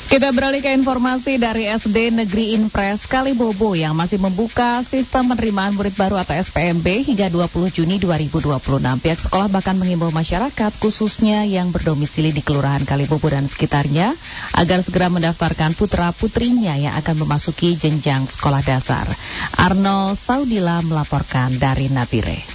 Kita beralih ke informasi dari SD Negeri Impres Kalibobo yang masih membuka sistem penerimaan murid baru atau SPMB hingga 20 Juni 2026. Pihak sekolah bahkan mengimbau masyarakat khususnya yang berdomisili di Kelurahan Kalibobo dan sekitarnya agar segera mendaftarkan putra-putrinya yang akan memasuki jenjang sekolah dasar. Arnold Saudila melaporkan dari Nabire.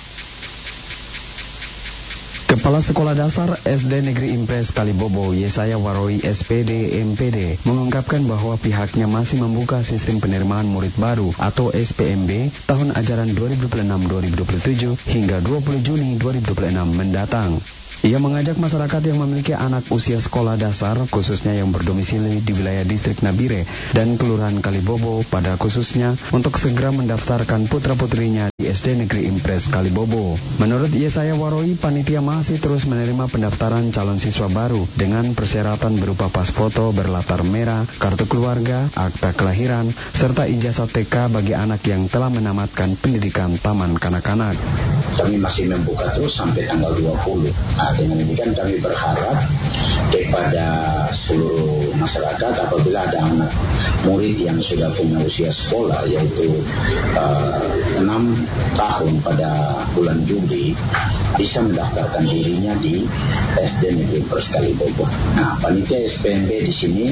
Kepala Sekolah Dasar SD Negeri Impres Kalibobo, Yesaya Waroi SPD MPD, mengungkapkan bahwa pihaknya masih membuka sistem penerimaan murid baru atau SPMB tahun ajaran 2026-2027 hingga 20 Juni 2026 mendatang. Ia mengajak masyarakat yang memiliki anak usia sekolah dasar, khususnya yang berdomisili di wilayah distrik Nabire dan Kelurahan Kalibobo pada khususnya, untuk segera mendaftarkan putra-putrinya di SD Negeri Impres Kalibobo. Menurut Yesaya Waroi, panitia masih terus menerima pendaftaran calon siswa baru dengan persyaratan berupa pas foto berlatar merah, kartu keluarga, akta kelahiran, serta ijazah TK bagi anak yang telah menamatkan pendidikan taman kanak-kanak. Kami masih membuka terus sampai tanggal 20. Dengan demikian kami berharap kepada seluruh masyarakat apabila ada anak murid yang sudah punya usia sekolah yaitu 6 tahun pada bulan Juli bisa mendaftarkan dirinya di SD Negeri Impres Kalibobo. Nah, panitia SPMB di sini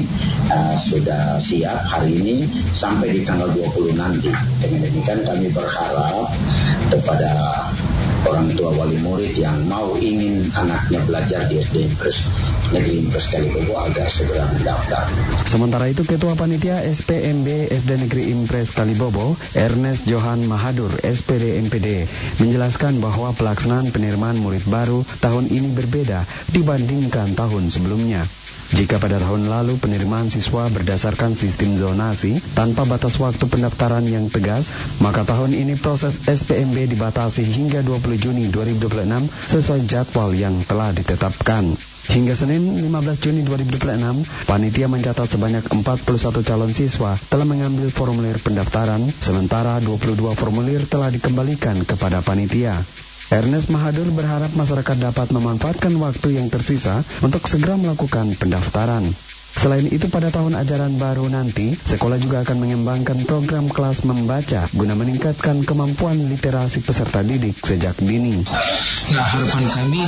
sudah siap hari ini sampai di tanggal 20 nanti. Dengan demikian kami berharap kepada orang tua wali murid yang mau ingin anaknya belajar di SD Negeri Impres Kalibobo agar segera mendaftar. Sementara itu, Ketua Panitia SPMB SD Negeri Impres Kalibobo, Ernest Johan Mahadur, SPD MPD, menjelaskan bahwa pelaksanaan penerimaan murid baru tahun ini berbeda dibandingkan tahun sebelumnya. Jika pada tahun lalu penerimaan siswa berdasarkan sistem zonasi tanpa batas waktu pendaftaran yang tegas, maka tahun ini proses SPMB dibatasi hingga 20 Juni 2026 sesuai jadwal yang telah ditetapkan. Hingga Senin 15 Juni 2026, panitia mencatat sebanyak 41 calon siswa telah mengambil formulir pendaftaran, sementara 22 formulir telah dikembalikan kepada panitia. Ernest Mahadur berharap masyarakat dapat memanfaatkan waktu yang tersisa untuk segera melakukan pendaftaran. Selain itu, pada tahun ajaran baru nanti, sekolah juga akan mengembangkan program kelas membaca guna meningkatkan kemampuan literasi peserta didik sejak dini. Nah, harapan kami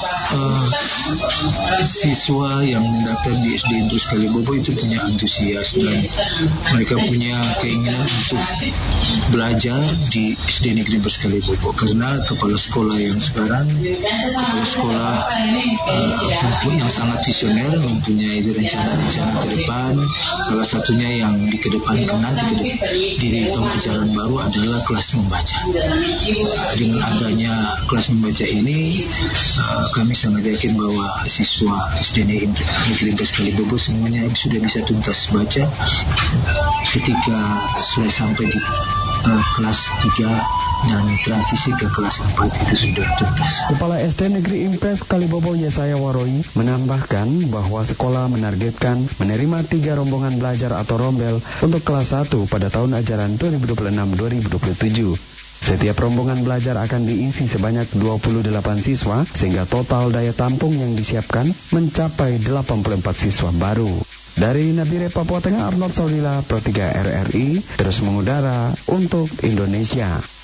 siswa yang mendaftar di SD Impres Kalibobo itu punya antusias dan mereka punya keinginan untuk belajar di SD Negeri Impres Kalibobo, karena kepala sekolah yang sekarang kepala sekolah yang sangat visioner, mempunyai rencana ke depan. Salah satunya yang dikedepankan nanti di tahun ajaran baru adalah kelas membaca. Dengan adanya kelas membaca ini, kami sangat yakin bahwa siswa SD Negeri Impres Kalibobo semuanya sudah bisa tuntas baca ketika sudah sampai di kelas 3 dan transisi ke kelas 4 itu sudah tuntas. Kepala SD Negeri Impres Kalibobo Yesaya Waroi menambahkan bahwa sekolah menargetkan menerima 3 rombongan belajar atau rombel untuk kelas 1 pada tahun ajaran 2026-2027. Setiap rombongan belajar akan diisi sebanyak 28 siswa sehingga total daya tampung yang disiapkan mencapai 84 siswa baru. Dari Nabire, Papua Tengah, Arnold Saudila, Pro 3 RRI, terus mengudara untuk Indonesia.